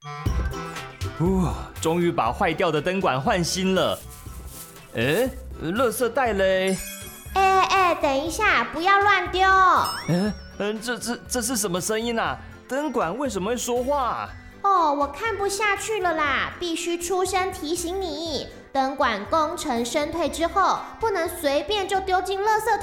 终于把坏掉的灯管换新了。垃圾袋嘞？ 等一下，不要乱丢。 这是什么声音啊？灯管为什么会说话？ 我看不下去了啦，必须出声提醒你，灯管工程升退之后，不能随便就丢进垃圾